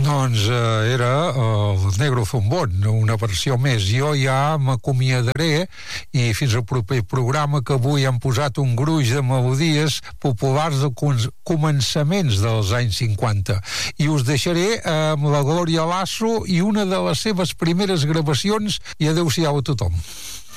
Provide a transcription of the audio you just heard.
Doncs era el Negro Zumbón, una versió més. Jo ja m'acomiadaré i fins al proper programa, que avui han posat un gruix de melodies populars de començaments dels anys 50. I us deixaré amb la Glòria Lasso i una de les seves primeres gravacions, i adeu-siau a tothom.